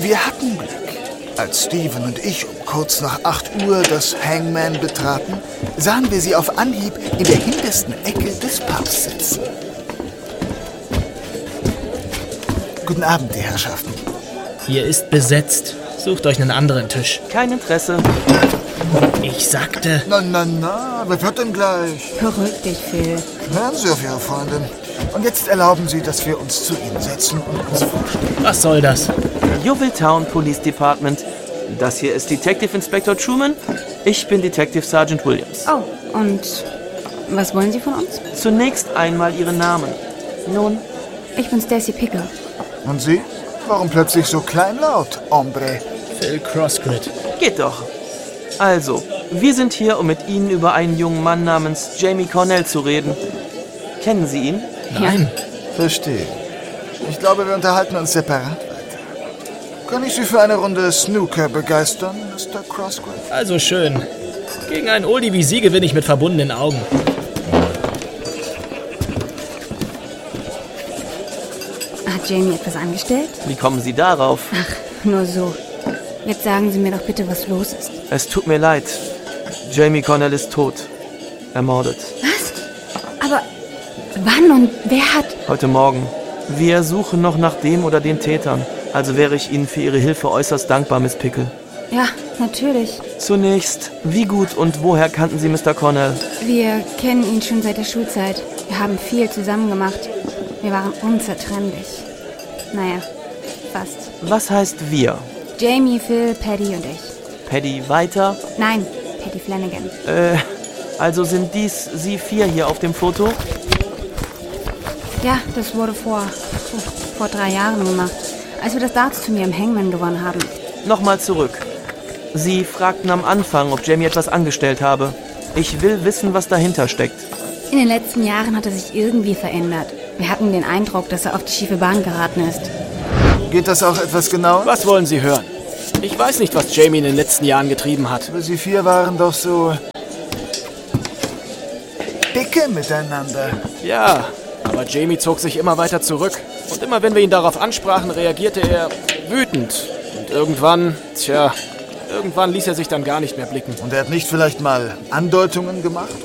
Wir hatten Glück. Als Steven und ich um kurz nach 8 Uhr das Hangman betraten, sahen wir sie auf Anhieb in der hintersten Ecke des Pubs sitzen. Guten Abend, die Herrschaften. Hier ist besetzt. Sucht euch einen anderen Tisch. Kein Interesse. Ich sagte... Na, wer wird denn gleich? Beruhig dich, Phil. Hören Sie auf Ihre Freundin. Und jetzt erlauben Sie, dass wir uns zu Ihnen setzen und uns vorstellen. Was soll das? Jubil Town Police Department. Das hier ist Detective Inspector Truman. Ich bin Detective Sergeant Williams. Oh, und was wollen Sie von uns? Zunächst einmal Ihren Namen. Nun, Ich bin Stacy Picker. Und Sie? Warum plötzlich so kleinlaut, Hombre? Phil Crossgrid. geht doch. Also, wir sind hier, um mit Ihnen über einen jungen Mann namens Jamie Cornell zu reden. Kennen Sie ihn? Nein. Verstehe. Ich glaube, wir unterhalten uns separat weiter. Kann ich Sie für eine Runde Snooker begeistern, Mr. Crossgrid? Also schön. Gegen einen Oldie wie Sie gewinne ich mit verbundenen Augen. Hat Jamie etwas angestellt? Wie kommen Sie darauf? Nur so. Jetzt sagen Sie mir doch bitte, was los ist. Es tut mir leid. Jamie Cornell ist tot. Ermordet. Was? Aber wann und wer hat... Heute Morgen. Wir suchen noch nach dem oder den Tätern. Also wäre ich Ihnen für Ihre Hilfe äußerst dankbar, Miss Pickle. Ja, natürlich. Zunächst, wie gut und woher kannten Sie Mr. Cornell? Wir kennen ihn schon seit der Schulzeit. Wir haben viel zusammen gemacht. Wir waren unzertrennlich. Naja, fast. Was heißt wir? Jamie, Phil, Paddy und ich. Paddy weiter? Nein, Paddy Flanagan. Also sind dies Sie 4 hier auf dem Foto? Ja, das wurde vor 3 Jahren gemacht, als wir das Darts-Turnier im Hangman gewonnen haben. Nochmal zurück. Sie fragten am Anfang, ob Jamie etwas angestellt habe. Ich will wissen, was dahinter steckt. In den letzten Jahren hat er sich irgendwie verändert. Wir hatten den Eindruck, dass er auf die schiefe Bahn geraten ist. Geht das auch etwas genauer? Was wollen Sie hören? Ich weiß nicht, was Jamie in den letzten Jahren getrieben hat. Aber Sie 4 waren doch so... dicke miteinander. Ja, aber Jamie zog sich immer weiter zurück. Und immer wenn wir ihn darauf ansprachen, reagierte er wütend. Und irgendwann ließ er sich dann gar nicht mehr blicken. Und er hat nicht vielleicht mal Andeutungen gemacht?